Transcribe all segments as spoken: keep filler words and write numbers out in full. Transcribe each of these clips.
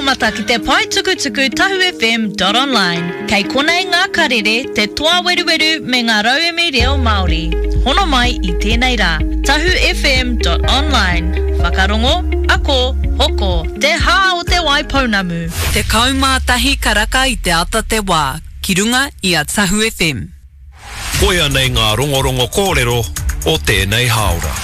mata ki te pai tuku tuku tahu F M dot online. Kei konei ngā karere te toa weru weru me ngā rauemi reo Māori. Hono mai I tēnei rā. tahu F M dot online. Whakarongo, ako, hoko, te hā o te waipounamu. Te kaumātahi karaka I te ata te wā. Ki runga I a Tahu F M. Koia nei ngā rongorongo kōrero o tēnei haora.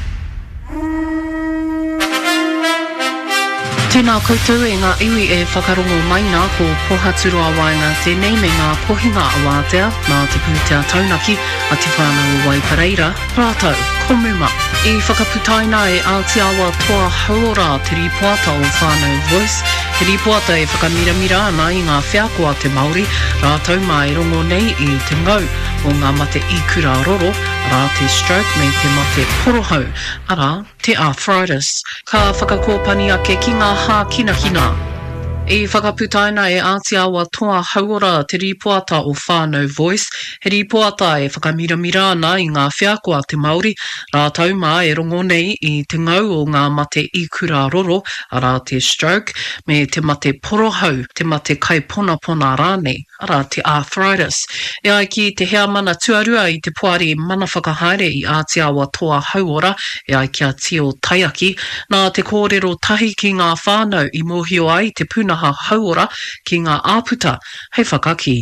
Tēnā koutou e ngā iwi e whakarongo mai nā ko Pohaturu a Waenga tēnei me ngā pohinga a Wātea nā te pūtea taunaki a te whānau Waipareira. Rātou, komuma. I whakaputaina e Aotearoa toa hauora te ripoata o whānau Voice. Te ripoata e whakamiramira ana I ngā whiakoa te Māori. Rātou mai rongo nei I te ngau o ngā mate ikura roro, rā te stroke me te mate porohau, ara te arthritis. Ka whakakōpani ake ki ngā hā kina kina. I whakaputaina e Aotearoa toa hauora te ripoata o whānau Voice. He ripoata e whakamiramira ana I ngā whiakoa te Māori. Rātou mai e rongo nei I te ngau o ngā mate ikura roro, ara te stroke, me te mate porohau, te mate kaipona pona rānei, ara te arthritis. E ai ki te hea mana tuarua I te puari mana whakahaere I Aotearoa toa hauora, e ai kia tio taiaki, nā te kōrero tahi ki ngā whānau I mōhio ai te puna ha hauora ki ngā āputa. Hei whakaki.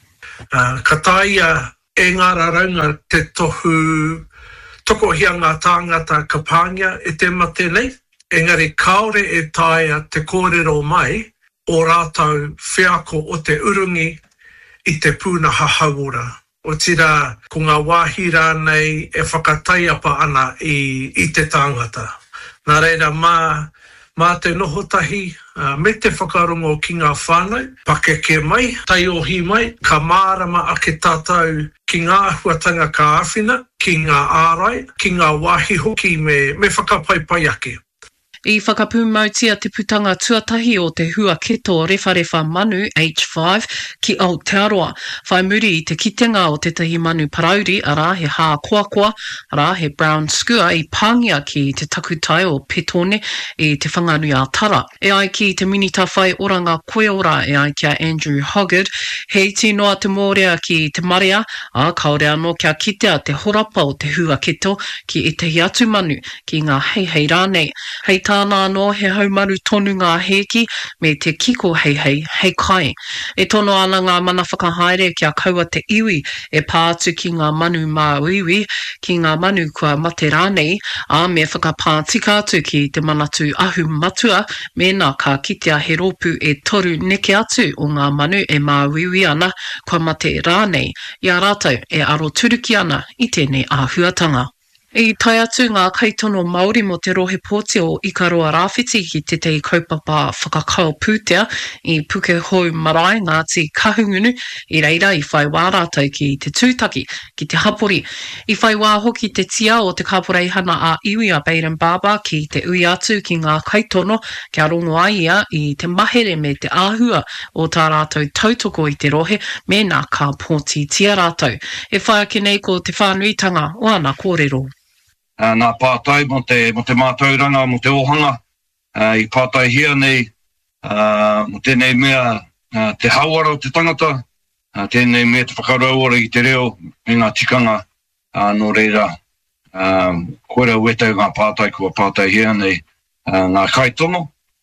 Uh, ka taia e ngā raunga te tohu tokohia ngā tāngata ka pāngia e te mate nei. Engari kaore e taia te kōrero mai o rātou whiako o te urungi I te pūnaha hauora. O tira, ko ngā wāhira nei e whakataiapa ana I, I te tāngata. Nā reira, mā, mā te nohotahi, uh, me te whakarongo ki ngā whānau, pakeke mai, taiohi mai, ka mārama ake tātou ki ngā huatanga ka āwhina, ki ngā ārai, ki ngā wāhi hoki me, me whakapaipai ake. I whakapūmautia te putanga tuatahi o te hua keto rewharewa manu H five ki Aotearoa. Whai muri I te kitenga o te tahi manu parauri ara he hā koakoa, ara he brown skua I pāngia ki te takutai o Petone I te whanganui a Tara. E ai ki te minita whai oranga koeora e ai kia Andrew Hoggard. Hei tinoa te mōrea ki te marea, a kaore anō kia kitea te horapa o te hua keto ki e tehi atu manu ki ngā hei hei rānei. Hei tāna anō he haumaru tonu ngā heki me te kiko hei hei hei kai. E tono ana ngā mana whakahaere kia kaua te iwi e pātu ki ngā manu mā uiwi, ki ngā manu kua mate rānei, a me whakapātika atu ki te manatu ahu matua, mēnā ka kitea he ropu e toru neke atu o ngā manu e mā uiwi ana kua mate rānei. Ia rātou e aro turuki ana I tēnei āhuatanga. I tai atu ngā kaitono Māori mo te rohe pōti o Ikaroa Rāwhiti ki te tei kaupapa whakakao pūtea I puke hou marae Ngāti Kahungunu I reira I whai wā rātou ki te tūtaki, ki te hapori. I whai wā hoki te tia o te kaporeihana a iwi a Baden Barber ki te ui atu ki ngā kaitono kia rongo ai ia I te mahere me te āhua o tā rātou tautoko I te rohe me nā ka pōti tia rātou. E whai ake nei ko te whānuitanga o ana kōrero. Uh, nā pātai mo te, mo te mātauranga, mo te ohanga, uh, I pātai hia nei, uh, mo tēnei mea uh, te hauara o te tangata, uh, tēnei mea te whakarauara I te reo, me ngā tikanga, uh, no reira, um, koera uetau ngā pātai kua pātai hia nei, uh, ngā kaitono,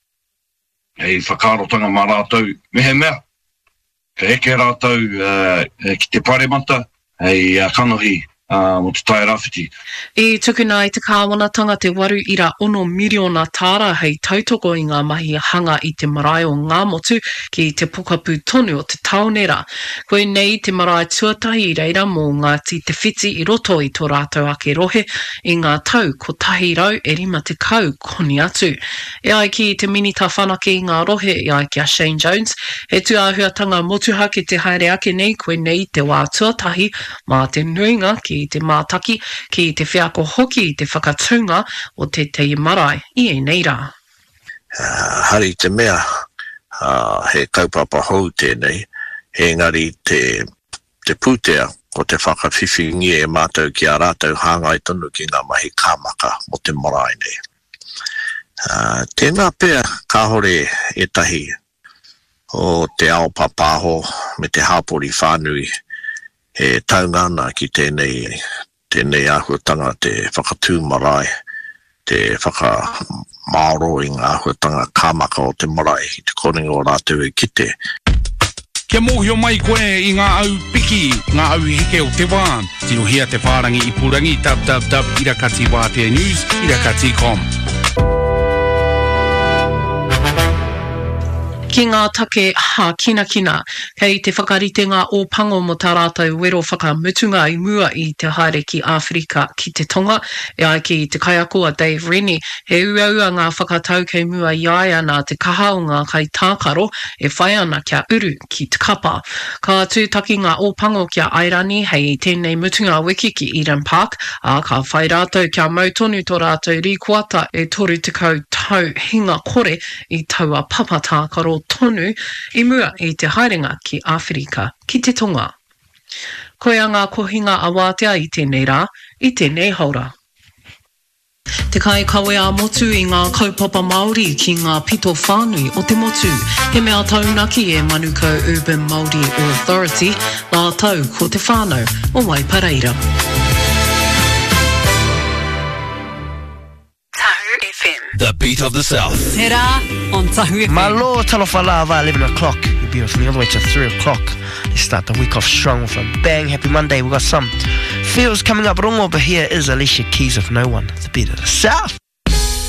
hei whakarotanga mā rātou mehe mea, ka eke rātou uh, ki te paremata, hei uh, kanohi, Uh, mo te tai rāwhiti. I tukuna I te kāwanatanga te waru ira ono miriona tāra hei tautoko I ngā mahi hanga I te marae o ngā motu ki te pokapū tonu o te taonera. Koe nei te marae tuatahi I reira mō Ngāti Te Whiti I roto I tō rātou ake rohe I ngā tau ko tahi rau e rima te kau koni atu. E ai ki te minita whanake I ngā rohe e ai ki a Shane Jones. He tu āhuatanga motuha ki te haere ake nei koe nei te wā tuatahi mā te nuinga ki te mātaki, ki te whiako hoki I te whakatunga o te tei marae I e nei rā. Uh, hari te mea, uh, he kaupapa hou tēnei, he ngari te, te pūtea o te whakawhiwhingi e mātou ki a rātou hāngai tonu ki ngā mahi kāmaka o te marae nei. Uh, tēnā pēr ka hore e tahi o te ao papaho me te hapori whānui he taungana ki tēnei, tēnei āhuatanga te whakatū marae, te whakamaoro i ngā āhuatanga kāmaka o te marae i te koninga o rātou e kite. Kia mōhio mai koe i ngā au piki, ngā au heke o te wā. Tino hea te whārangi i purangi, w w w dot irakati wātea news dot irakati dot com. Ki ngā take ha kina kina, kei te whakaritenga o pango mo tā rātou wero whakamutunga i mua i te haere ki Āwherika ki te tonga, e ai ki te kaiakoa Dave Rennie, he uaua ngā whakatau kei mua i ai ana te kaha o ngā kai tākaro e whai ana kia uru ki te kapa. Ka tūtaki ngā o pango kia Airani hei tēnei mutunga wiki ki Eden Park, a ka whai rātou kia mautonu tō rātou rīkuata e toru tekau tau hinga kore i taua papa tākaro tonu i mua i te haerenga ki Āwherika ki te tonga. Koe a ngā kohinga a wātea i tēnei rā, i tēnei haura. Te kai kawe a motu i ngā kaupapa Māori ki ngā pito whānui o te motu. He mea taunaki e Manukau Urban Māori Authority, la tau ko te whānau o Waipareira. The beat of the South. He rā on Tahu F M. Malo talofa lava eleven o'clock. You'll be with me all the way to three o'clock. Let's start the week off strong with a bang. Happy Monday. We've got some feels coming up. Rongo, but here is Alicia Keys of No One. The beat of the South.